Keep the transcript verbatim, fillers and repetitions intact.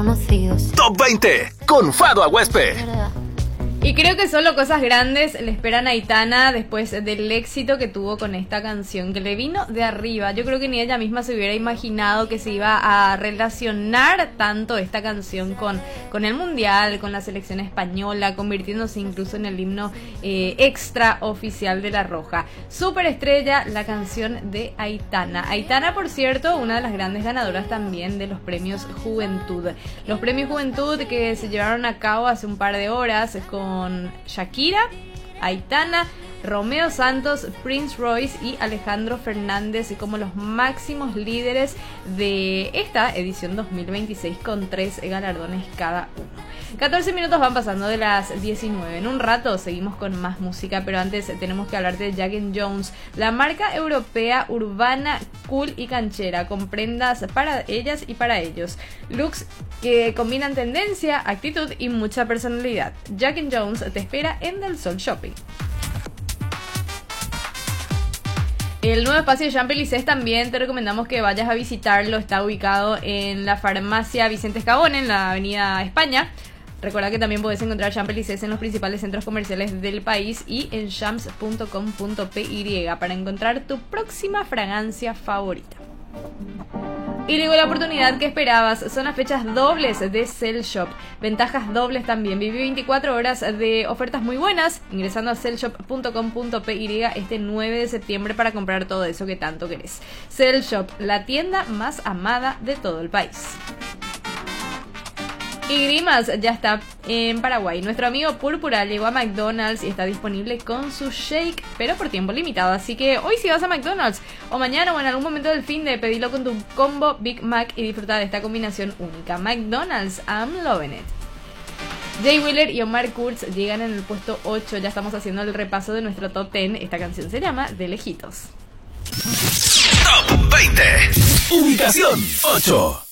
conocidos. Top veinte con Fado Aguespe. Y creo que solo cosas grandes le esperan a Aitana después del éxito que tuvo con esta canción, que le vino de arriba. Yo creo que ni ella misma se hubiera imaginado que se iba a relacionar tanto esta canción con, con el Mundial, con la selección española, convirtiéndose incluso en el himno eh, extra oficial de La Roja. Superestrella, la canción de Aitana. Aitana, por cierto, una de las grandes ganadoras también de los premios Juventud. Los premios Juventud que se llevaron a cabo hace un par de horas con con Shakira, Aitana, Romeo Santos, Prince Royce y Alejandro Fernández como los máximos líderes de esta edición dos mil veintiséis con tres galardones cada uno. catorce minutos van pasando de las diecinueve. En un rato seguimos con más música, pero antes tenemos que hablar de Jack and Jones, la marca europea urbana, cool y canchera, con prendas para ellas y para ellos. Looks que combinan tendencia, actitud y mucha personalidad. Jack and Jones te espera en Del Sol Shopping. El nuevo espacio de Champs-Élysées también te recomendamos que vayas a visitarlo. Está ubicado en la farmacia Vicente Escabón, en la avenida España. Recuerda que también puedes encontrar Champs-Élysées en los principales centros comerciales del país y en champs punto com punto p y para encontrar tu próxima fragancia favorita. Y llegó la oportunidad que esperabas. Son las fechas dobles de Cell Shop. Ventajas dobles también. Viví veinticuatro horas de ofertas muy buenas ingresando a cell shop punto com punto p y este nueve de septiembre para comprar todo eso que tanto querés. Cell Shop, la tienda más amada de todo el país. Y Grimas ya está en Paraguay. Nuestro amigo Púrpura llegó a McDonald's y está disponible con su shake, pero por tiempo limitado. Así que hoy si vas a McDonald's o mañana o en algún momento del fin de pedilo con tu combo Big Mac y disfruta de esta combinación única. McDonald's, I'm loving it. Jay Wheeler y Omar Kurz llegan en el puesto ocho. Ya estamos haciendo el repaso de nuestro top diez. Esta canción se llama De Lejitos. Top veinte. Ubicación ocho.